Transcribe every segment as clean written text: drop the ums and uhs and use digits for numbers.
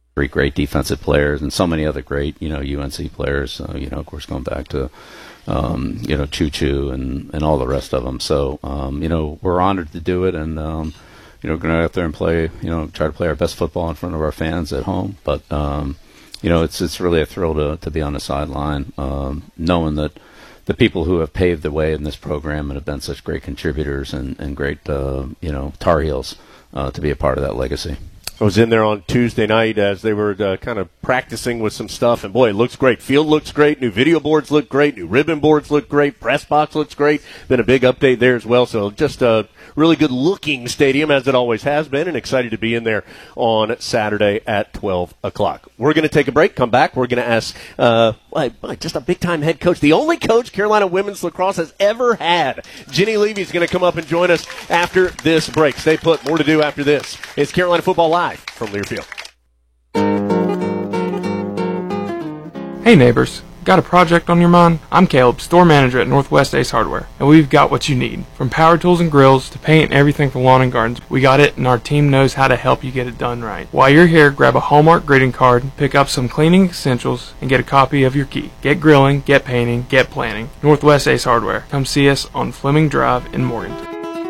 three great defensive players, and so many other great, UNC players. Of course, going back to, Choo Choo and all the rest of them. So, we're honored to do it, and we're going to go out there and play, try to play our best football in front of our fans at home. But it's really a thrill to be on the sideline, knowing that the people who have paved the way in this program and have been such great contributors and great, Tar Heels, to be a part of that legacy. I was in there on Tuesday night as they were kind of practicing with some stuff, and boy, it looks great. Field looks great. New video boards look great. New ribbon boards look great. Press box looks great. Been a big update there as well. So just a really good-looking stadium, as it always has been, and excited to be in there on Saturday at 12 o'clock. We're going to take a break. Come back. We're going to ask just a big-time head coach, the only coach Carolina women's lacrosse has ever had. Jenny Levy is going to come up and join us after this break. Stay put. More to do after this. It's Carolina Football Live from Learfield. Hey neighbors, got a project on your mind? I'm Caleb, store manager at Northwest Ace Hardware, and we've got what you need. From power tools and grills to paint and everything for lawn and gardens, we got it, and our team knows how to help you get it done right. While you're here, grab a Hallmark greeting card, pick up some cleaning essentials, and get a copy of your key. Get grilling, get painting, get planning. Northwest Ace Hardware. Come see us on Fleming Drive in Morganton.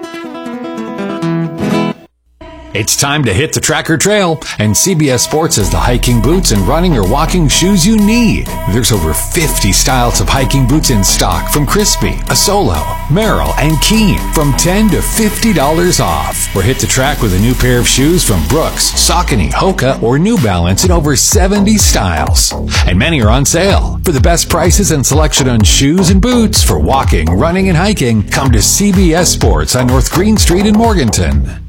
It's time to hit the track or trail, and CBS Sports has the hiking boots and running or walking shoes you need. There's over 50 styles of hiking boots in stock from Crispy, Asolo, Merrill, and Keen, from $10 to $50 off. Or hit the track with a new pair of shoes from Brooks, Saucony, Hoka, or New Balance in over 70 styles. And many are on sale. For the best prices and selection on shoes and boots for walking, running, and hiking, come to CBS Sports on North Green Street in Morganton.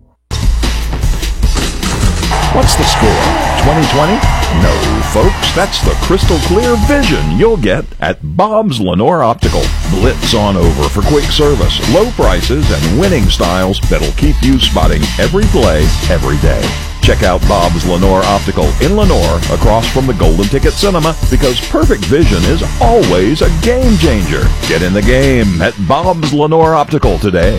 What's the score? 2020? No, folks, that's the crystal clear vision you'll get at Bob's Lenore Optical. Blitz on over for quick service, low prices, and winning styles that'll keep you spotting every play, every day. Check out Bob's Lenore Optical in Lenore, across from the Golden Ticket Cinema, because perfect vision is always a game changer. Get in the game at Bob's Lenore Optical today.